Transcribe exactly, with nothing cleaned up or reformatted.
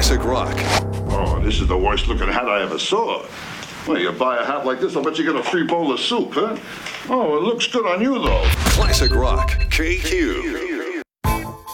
Classic Rock. Oh, this is the worst looking hat I ever saw. Well, you buy a hat like this, I'll bet you get a free bowl of soup, huh? Oh, it looks good on you, though. Classic Rock, K Q.